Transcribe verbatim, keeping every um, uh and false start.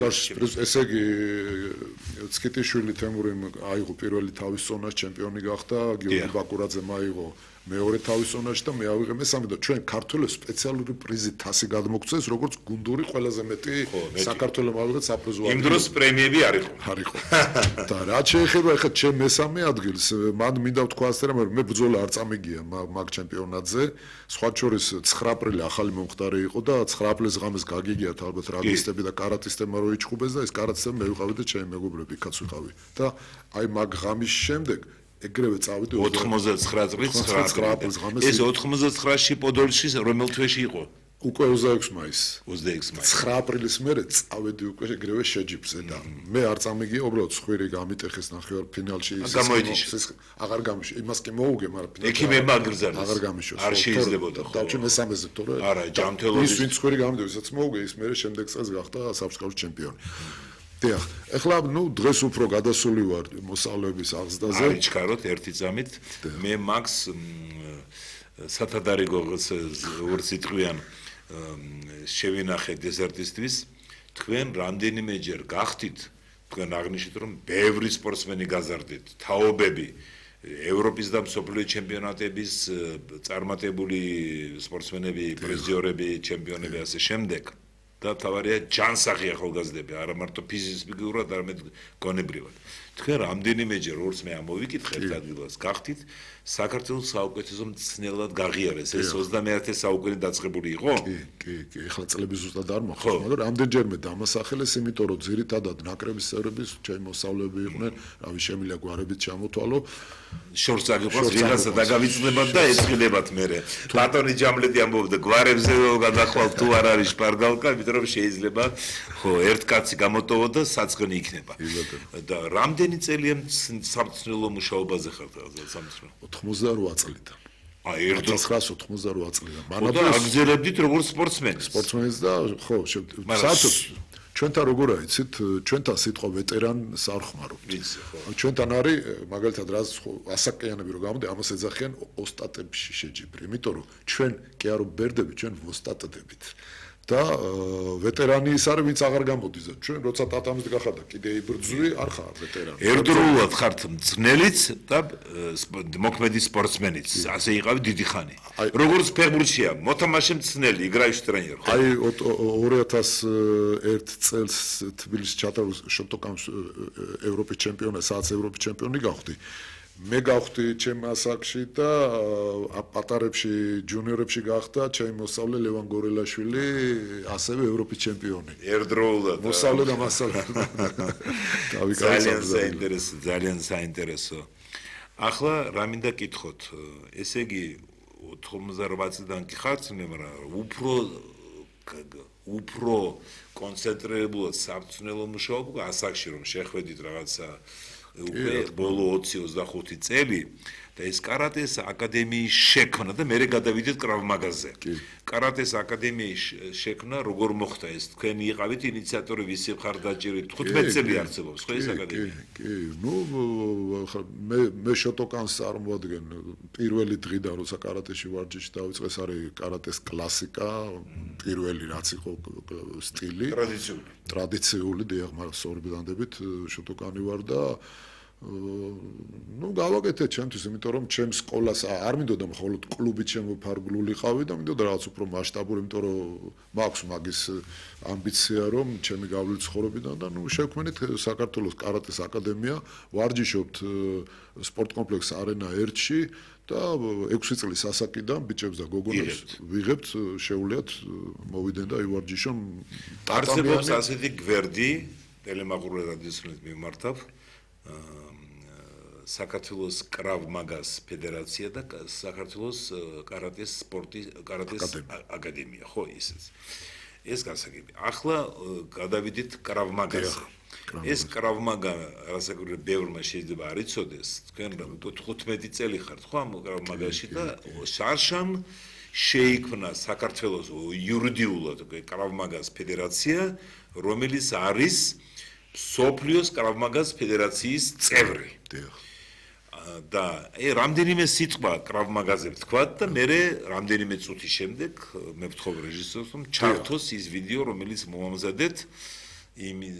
ესე იგი ცკიტიშვილი თემურიმ აიღო პირველი თავის ზონაში ჩემპიონი გახდა, გიორგი ბაკურაძემ აიღო მეორე თავის ზონაში და მე ავიღე მესამე და ჩვენ ქართველებს სპეციალური პრიზი თასი გადმოგწეს, როგორც გუნდური ყველაზე მეტი საქართველოს ავიღეთ საფრთხე. იმ დროს პრემიები არ იყო. არ იყო. და რაც შეეხება ახლა ჩემ მესამე ადგილს, მან მინდა ვთქვა ასე რომ მე ბრძოლა არ წამიგია მაგ ჩემპიონატზე. სხვა შორის ცხრა აპრილი ახალი მომხდარი იყო და ცხრა აპრილის ღამეს გაგიგიათ ალბათ რაგბისტები და კარატისტებმა რო იჩხუბეს და ეს კარატისტები მე ვიყავი და ჩემი მეგობრები იქაც ვიყავი. და აი მაგ ღამის შემდეგ ეგრევე წავიდი ოცდათხმეტ წლის ცხრა აპრილის ღამეს. ეს ოცდათხმეტში პოდოლში რომელ თვეში იყო? უკვე ოცდაექვსი მაისს. ოცდაექვსი მაისს. ცხრა აპრილის მერე წავედი უკვე ეგრევე შეჯიბრზე და მე არ წამიგია უბრალოდ ხვირი გამიტეხეს ნახევარფინალში ის აღარ გამიშო. იმას კი მოუგე, მაგრამ ფინალში ექიმებმა აგრძელეს. აღარ გამიშო. არ შეიძლებოდა. დავჭი მესამეზე თორე. არა, ჯამთველობის ის ვინც ხვირი გამიდევ, ისაც მოუგე, ის მერე შემდეგ წელს გახდა საფრთხის ჩემპიონი. დიახ, ეხლა ნუ დღეს უფრო გადასული ვარ მოსავლების აღზრდაზე. არ იჩქაროთ ერთი წამით. მე მაქს სათადარიგო ვურციტყვიან შევინახე დეზერტისტვის. თქვენ რამდენიმეჯერ გახდით, თქვენ აღნიშნეთ რომ ბევრი სპორტსმენი გაზარდეთ, თაობები, ევროპის და მსოფლიო ჩემპიონატების წარმატებული სპორტსმენები, პრიზიორები, ჩემპიონები ასე შემდეგ. და თავარია ჯანსაღი ახალგაზრდები, არა მარტო ფიზიკურად, არამედ გონებრივად. თქვენ რამდენიმეჯერ ორს მე ამოვიკითხე ერთ ადგილას გახდით, საქართველოს საუკეთესო მწვრთნელად გაღიარეს. ეს ოცდამეერთე საუკუნე დაწყებული იყო? კი, კი, კი, ეხლა წლები ზუსტად არ მოხდა, მაგრამ რამდენჯერმე დამასახელეს, იმიტომ რომ ძირითადად ნაკრების წევრები ჩემი მოსავლეები იყვნენ, რავი შემიძლია გვარებით ჩამოთვალო. შორს აგიყვას ვიღაცა დაგავიწყდებათ და ეცხილებათ მერე. ბატონი ჯამლედი ამბობდა გვარებზე გადახვალ თუ არ არის შპარგალკა, იმიტომ რომ შეიძლება ხო ერთ კაცი გამოტოვო და საწყენი იქნება. და რამდენი წელია სამწვრთნელო მუშაობაზე ხართ სამწვრთნელო? ოცდაოთხ წლიდან. აი ერთ ათას ცხრაასი ოცდაოთხ წლიდან. მანამდე აგზელებდით როგორც სპორტსმენი. სპორტსმენის და ხო, საერთოდ ჩვენთან როგორ აიცით, ჩვენთან სიტყვა ვეტერანს არ ხმარობთ. ჩვენთან არის მაგალითად რა ასაკიანები რო გამოდი, ამას ეძახიან ოსტატებში შეჯიბრი, იმიტომ რომ ჩვენ კი არ ვბერდები, ჩვენ ვოსტატდებით. და ვეტერანი ის არის, ვინც აღარ გამოდის. ჩვენ როცა ტატამის გახადა, კიდე იბრძვი, არ ხარ ვეტერანი. ერთდროულად ხართ მწვრთნელიც და მოქმედი სპორტსმენიც. ასე იყავი დიდი ხანი. როგორც ფეხბურთშია, მოთამაშე მწვრთნელი, იგრაიში ტრენერი ხო? აი ორი ათას ერთ წელს თბილისში ჩატარულ შოტოკამს ევროპის ჩემპიონატს, სადაც ევროპის ჩემპიონი გავხდი. მე გავხდი ჩემ ასაკში და პატარებში, ჯუნიორებში გახდა ჩემი მოსავლე ლევან გორელაშვილი, ასევე ევროპის ჩემპიონი. ერთდროულად. მოსავლე და მასალე. ძალიან საინტერესო, ძალიან საინტერესო. ახლა რა მინდა კითხოთ, ესე იგი ოცდაოთხ წლიდან კი ხართ, მაგრამ უფრო უფრო კონცენტრირებულად სამწვრთნელო მუშაობა ასაკში რომ შეხვედით რაღაცა უკვე ბოლო ოცი ოცდახუთი წელი და ეს კარატეს აკადემიის შექმნა და მე გადავიდეთ კრავ-მაგაზე. კარატეს აკადემიის შექმნა როგორ მოხდა ეს? თქვენი იყავით ინიციატორი, ვისი მხარდაჭერით? თხუთმეტ წელი არსებობს ხო ეს აკადემია? კი, ნუ მე მე შოტოკანს წარმოვადგენ პირველი დღიდან, როცა კარატეში ვარჯიში დავიწყე, ეს არის კარატეს კლასიკა, პირველი რაც იყო სტილი. ტრადიციული. ტრადიციული, დიახ, მაგრამ სწორბედანდებით შოტოკანი ვარ და ну გავაკეთე ჩემთვის, იმიტომ რომ ჩემ სკოლას არ მინდოდა მხოლოდ კლუბით შემოფარგლულიყავი და მინდოდა რაღაც უფრო მასშტაბური, იმიტომ რომ მაქვს მაგის ამბიცია, რომ ჩემი გავლილი ცხოვრებიდან და ну შევქმნით საქართველოს კარატეს აკადემია, ვარჯიშობთ სპორტ კომპლექს არენა ერთში და ექვსი წლის ასაკიდან ბიჭებს და გოგონებს ვიღებთ, შეუძლიათ მოვიდნენ და ივარჯიშონ. არსებობს ასეთი გვერდი, ტელემაყურე რადიოსნით მიმართავ საქართველოს კრავ-მაგას ფედერაცია და საქართველოს კარატეს სპორტის კარატეს აკადემია, ხო ისეც. ეს გასაგები. ახლა გადავიდით კრავ-მაგაზე. ეს კრავ-მაგა, რასაკვირველია, ბევრმა შეიძლება არ იცოდეს, თქვენ თხუთმეტი წელი ხართ ხო ამ კრავ-მაგაში და შარშან შეიქმნა საქართველოს იურიდიულად კრავ-მაგას ფედერაცია, რომელიც არის სოფლიოს კრავ-მაგას ფედერაციის წევრი. და ე რამდენიმე სიტყვა კრავ-მაგაზე ვთქვა და მე რამდენიმე წუთის შემდეგ მე ვთხოვ რეჟისორს რომ ჩართოს ის ვიდეო, რომელიც მომამზადეთ იმ